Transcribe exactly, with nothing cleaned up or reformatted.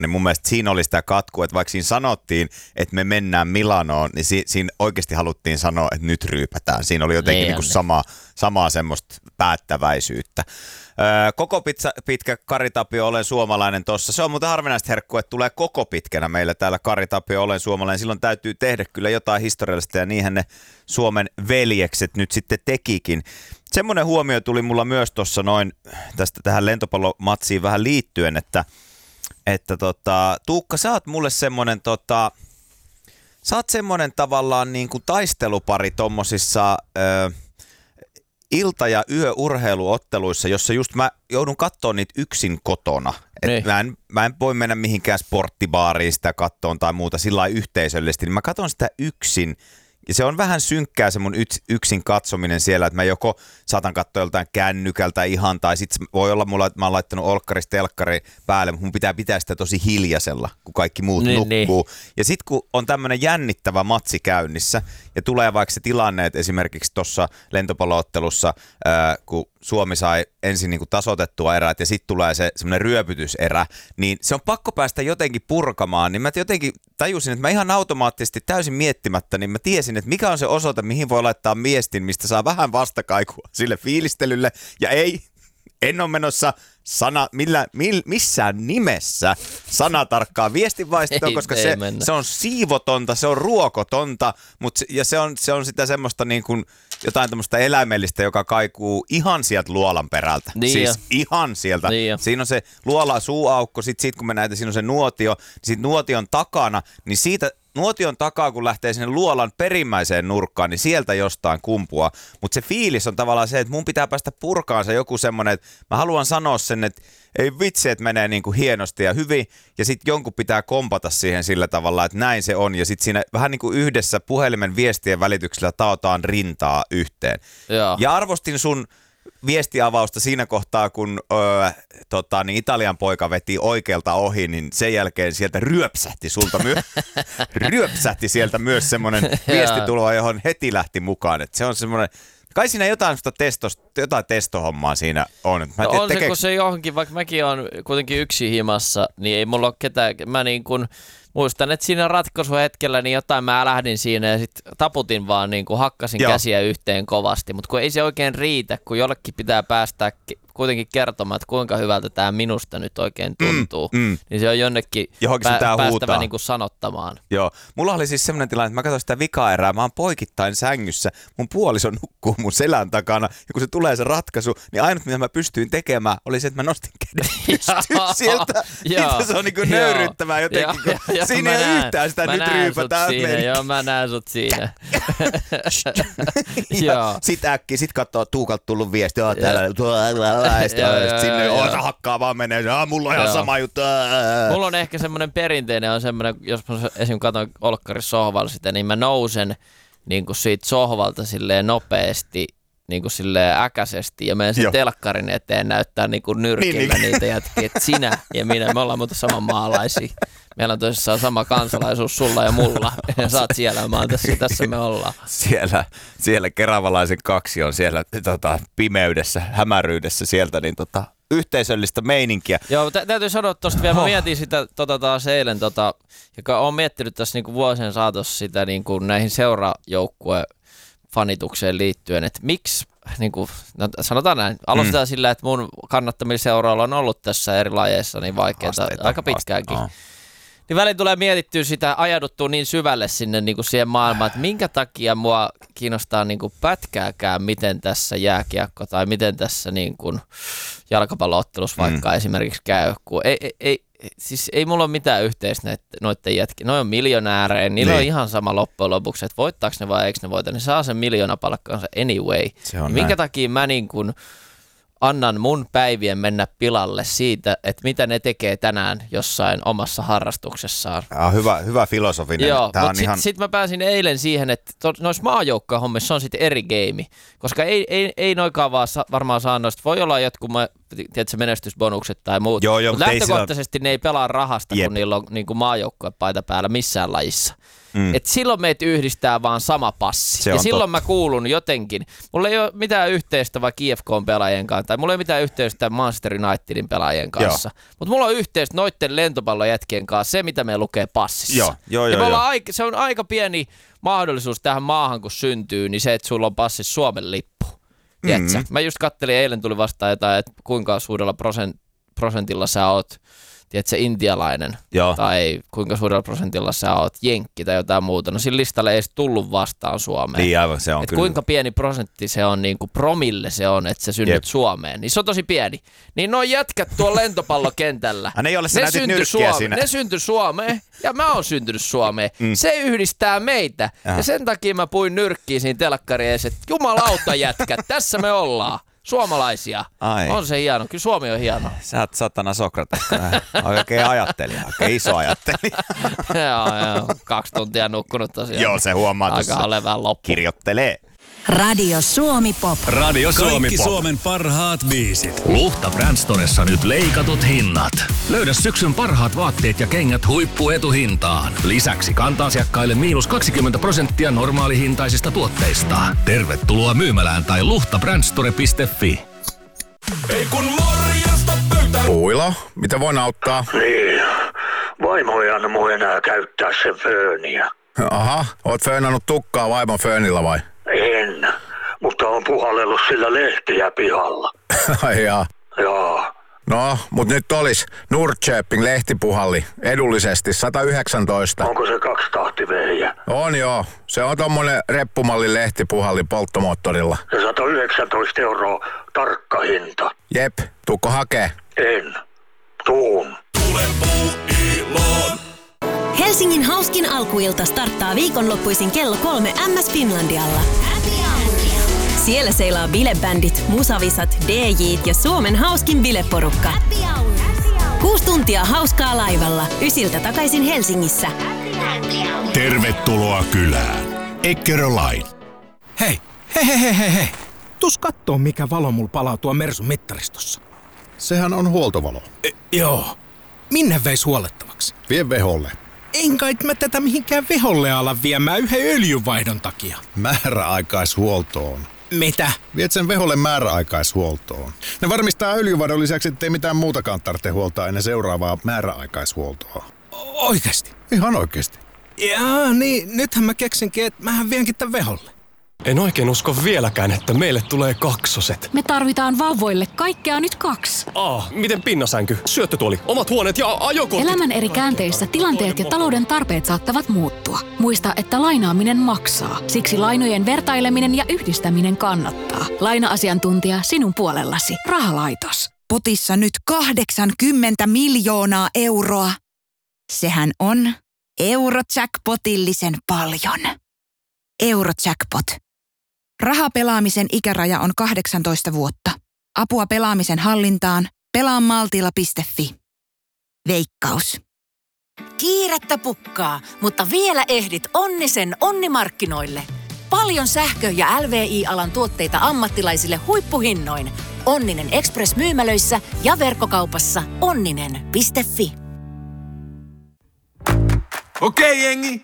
niin mun mielestä siinä oli sitä katkua, että vaikka siinä sanottiin, että me mennään Milanoon, niin si- siinä oikeasti haluttiin sanoa, että nyt ryypätään. Siinä oli jotenkin niin kuin sama, samaa semmoista päättäväisyyttä. Öö, koko pitkä, pitkä Kari Tapio, olen suomalainen tossa. Se on muuten harvinaista herkkua, että tulee koko pitkänä meillä täällä Kari Tapio, olen suomalainen. Silloin täytyy tehdä kyllä jotain historiallista ja niinhän ne Suomen veljekset nyt sitten tekikin. Semmoinen huomio tuli mulla myös tuossa noin tästä tähän lentopallomatsiin vähän liittyen, että, että tota, Tuukka, sä oot mulle semmoinen tota, sä oot semmoinen tavallaan niin kuin taistelupari tommosissa ö, ilta- ja yöurheiluotteluissa, jossa just mä joudun katsoa niitä yksin kotona. Et mä, en, mä en voi mennä mihinkään sporttibaariin sitä kattoon tai muuta sillä lailla yhteisöllisesti, niin mä katson sitä yksin. Ja se on vähän synkkää se mun yksin katsominen siellä, että mä joko saatan katsoa joltain kännykältä ihan, tai sitten voi olla mulla, että mä oon laittanut olkkarista telkkari päälle, mutta mun pitää pitää sitä tosi hiljaisella, kun kaikki muut niin, nukkuu. Niin. Ja sitten kun on tämmöinen jännittävä matsi käynnissä, ja tulee vaikka se tilanne, että esimerkiksi tuossa lentopalloottelussa, ää, kun Suomi sai ensin niin kuin tasoitettua erät, ja sitten tulee se semmoinen ryöpytyserä, niin se on pakko päästä jotenkin purkamaan, niin mä jotenkin tajusin, että mä ihan automaattisesti täysin miettimättä, niin mä tiesin, että mikä on se osoite, mihin voi laittaa viestin, mistä saa vähän vastakaikua sille fiilistelylle, ja ei, en ole menossa sana, millä, mil, missään nimessä sanatarkkaa viestinvaihtoa, koska se, se on siivotonta, se on ruokotonta, mut se, ja se on, se on sitä semmoista niin kuin jotain tämmöistä eläimellistä, joka kaikuu ihan sieltä luolan perältä. Niin siis jo. Ihan sieltä. Niin siinä on se luola suuaukko, sit, sit kun me näitä, siinä on se nuotio, niin sit nuotion takana, niin siitä nuotion takaa, kun lähtee sinne luolan perimmäiseen nurkkaan, niin sieltä jostain kumpua. Mutta se fiilis on tavallaan se, että mun pitää päästä purkaan se joku semmoinen, että mä haluan sanoa sen, että ei vitsi, että menee niin kuin hienosti ja hyvin, ja sitten jonkun pitää kompata siihen sillä tavalla, että näin se on, ja sitten siinä vähän niin kuin yhdessä puhelimen viestien välityksellä taotaan rintaa yhteen. Joo. Ja arvostin sun viestiavausta siinä kohtaa, kun öö, tota, niin Italian poika veti oikealta ohi, niin sen jälkeen sieltä ryöpsähti sulta myös, ryöpsähti sieltä myös semmoinen viestitulo, johon heti lähti mukaan. Et se on semmoinen, kai siinä jotain, testos, jotain testohommaa siinä on. Mä no tiedä, on se, tekee... kun se johonkin, vaikka mäkin olen kuitenkin yksin himassa, niin ei mulla ole ketään, mä niin kuin muistan, että siinä ratkaisuhetkellä niin jotain mä lähdin siinä ja sitten taputin vaan, niin kuin hakkasin Joo. käsiä yhteen kovasti, mutta kun ei se oikein riitä, kun jollekin pitää päästä kuitenkin kertomaan, että kuinka hyvältä tämä minusta nyt oikein tuntuu, mm, mm. niin se on jonnekin pä- päästävä niin kuin sanottamaan. Joo, mulla oli siis semmoinen tilanne, että mä katsoin sitä vikaerää, mä oon poikittain sängyssä, mun puoliso nukkuu mun selän takana, ja kun se tulee se ratkaisu, niin ainut mitä mä pystyin tekemään oli se, että mä nostin käden pystyyn sieltä, niin se on niin kuin nöyryyttävää jotenkin, kun joo, siinä ei näen, yhtään sitä nyt ryypätään. Joo, mä näen sut siinä. Sitten äkkiä, sit katsoo Tuukalta tullut viesti, oh, täällä sinne osa hakkaa vaan menee, ah, mulla on ihan joo. sama juttu. Mulla on ehkä semmoinen perinteinen, on semmoinen, jos mä esim. Katon olkkarissa sohvalla sitä, niin mä nousen niin kuin siitä sohvalta silleen nopeasti, niin kuin silleen äkäisesti, ja menen sen telkkarin eteen näyttää niin kuin nyrkillä niin, niitä jätkiä, että sinä ja minä, me ollaan muuten samanmaalaisia. Meillä on tosissaan sama kansalaisuus sulla ja mulla, ja sä oot siellä, mä oon tässä, tässä me ollaan. Siellä, siellä keravalaisen kaksi on siellä tota, pimeydessä, hämäryydessä sieltä, niin tota, yhteisöllistä meininkiä. Joo, tä- täytyy sanoa tuosta vielä, mä mietin sitä tota, taas eilen, tota, joka on miettinyt tässä niinku vuosien saatossa sitä niinku näihin seurajoukkueen fanitukseen liittyen, että miksi, niin kuin, no sanotaan näin, aloitetaan mm. sillä, että mun kannattamilla seurailla on ollut tässä eri lajeissa niin vaikeaa, aika pitkäänkin. Oh. Niin väliin tulee mietittyä sitä, ajauduttua niin syvälle sinne niin kuin siihen maailmaan, että minkä takia mua kiinnostaa niin kuin pätkääkään, miten tässä jääkiekko tai miten tässä niin kuin jalkapallo-ottelussa vaikka mm. esimerkiksi käy, kun ei, ei, ei, siis ei mulla ole mitään yhteistä noiden jätkiä. Noi on miljonäärejä, niillä niin. on ihan sama loppujen lopuksi, että voittaako ne vai eikö ne voita, niin saa sen miljoonapalkkansa anyway. Niin minkä takia mä niin kuin annan mun päivien mennä pilalle siitä, että mitä ne tekee tänään jossain omassa harrastuksessaan. Ja, hyvä, hyvä filosofinen. Joo, mutta sitten ihan... sit mä pääsin eilen siihen, että to, noissa maajoukkohommissa on sitten eri game, koska ei, ei, ei noikaan vaan sa, varmaan saa noista. Voi olla jotkut tiedätkö, menestysbonukset tai muut. Joo, joo, mutta lähtökohtaisesti sillä... ne ei pelaa rahasta, Jep. kun niillä on niin kuin maajoukkuepaita päällä missään lajissa. Mm. Et silloin meitä yhdistää vaan sama passi. Ja silloin totta. Mä kuulun jotenkin. Mulla ei ole mitään yhteistä vaikka I F K:n pelaajien kanssa, tai mulla ei ole mitään yhteistä Manchester Unitedin pelaajien kanssa. Mutta mulla on yhteistä noitten lentopallojätkien kanssa se, mitä me lukee passissa. Joo, joo, ja joo, joo. Aika, se on aika pieni mahdollisuus tähän maahan, kun syntyy, niin se, että sulla on passissa Suomen lippu. Tiedätkö? Mm-hmm. Mä just kattelin, eilen tuli vastaan jotain, että kuinka suurella prosent, prosentilla sä oot, tiedätkö, intialainen, Joo. tai kuinka suurella prosentilla sä oot jenkki tai jotain muuta. No sillä listalla ei edes tullut vastaan Suomeen. Niin aivan, se on et kyllä. Kuinka pieni prosentti se on, niin kuin promille se on, että sä synnyt Jep. Suomeen. Niin se on tosi pieni. Niin noin jätkät tuolla lentopallokentällä. ne ei ole, sä näytit nyrkkiä Suome- siinä. Ne syntyi Suomeen ja mä oon syntynyt Suomeen. Mm. Se yhdistää meitä. Aha. Ja sen takia mä puin nyrkkiä siinä telkkariin, että jumalauta jätkät, tässä me ollaan. Suomalaisia. Ai. On se hieno. Kyllä Suomi on hieno. Sä oot satana Sokrates. Oikein ajattelija. Oikein iso ajattelija. joo, joo. Kaksi tuntia nukkunut tosiaan. Joo, se huomaa tuossa. Aika olevään loppu. Kirjoittelee. Radio Suomi Pop. Radio Suomi Kaikki Pop. Suomen parhaat biisit. Luhta Brandstoressa nyt leikatut hinnat. Löydä syksyn parhaat vaatteet ja kengät huippuetuhintaan. Lisäksi kanta-asiakkaille miinus kaksikymmentä prosenttia normaalihintaisista tuotteista. Tervetuloa myymälään tai luhta brandstore piste fi. Ei kun morjesta pöytään. Puilo, mitä voin auttaa? Niin, vaimo ei anna mun enää käyttää sen fööniä. Aha, oot föönannut tukkaa vaimon föönillä vai? En, mutta on puhallellut sillä lehtiä pihalla. Ai jaa. Joo. No, mut nyt olis Nordköping lehtipuhalli edullisesti sata yhdeksäntoista. Onko se kaksitahtivehjä? On joo, se on tommonen reppumalli lehtipuhalli polttomoottorilla. Ja sata yhdeksäntoista euroa tarkka hinta. Jep, tuukko hakee? En, tuun. Tule Puuiloon. Helsingin hauskin alkuilta starttaa viikonloppuisin kello kolme M S Finlandialla. Siellä seilaa bilebändit, musavisat, D J:t ja Suomen hauskin bileporukka. Kuusi tuntia hauskaa laivalla, ysiltä takaisin Helsingissä. Tervetuloa kylään. Eckerölain. Hei, hei, hei, hei, hei, hei. Tus kattoo, mikä valo mulla palaa tuo Mersun mittaristossa. Sehän on huoltovalo. E, joo. Minne veis huolettavaksi? Vie veholle. En kai mä tätä mihinkään veholle ala viemään yhden öljynvaihdon takia. Määräaikaishuoltoon. Mitä? Viet sen veholle määräaikaishuoltoon. Ne varmistaa öljyvadon lisäksi, ettei mitään muutakaan tarvitse huoltaa ennen seuraavaa määräaikaishuoltoa. Oikeesti? Ihan oikeesti. Jaa, niin nythän mä keksinkin, että mähän vienkin tän veholle. En oikein usko vieläkään, että meille tulee kaksoset. Me tarvitaan vauvoille kaikkea nyt kaksi. Aa, miten pinnasänky, syöttötuoli, omat huoneet ja ajokortit. Elämän eri käänteissä tilanteet ja talouden tarpeet saattavat muuttua. Muista, että lainaaminen maksaa. Siksi lainojen vertaileminen ja yhdistäminen kannattaa. Laina-asiantuntija sinun puolellasi. Rahalaitos. Potissa nyt kahdeksankymmentä miljoonaa euroa. Sehän on Eurojackpotillisen paljon. Eurojackpot. Rahapelaamisen ikäraja on kahdeksantoista vuotta. Apua pelaamisen hallintaan. pelaa maltilla piste fi. Veikkaus. Kiirettä pukkaa, mutta vielä ehdit Onnisen onnimarkkinoille. Paljon sähkö- ja L V I-alan tuotteita ammattilaisille huippuhinnoin. Onninen Express-myymälöissä ja verkkokaupassa onninen piste fi. Okei, jengi.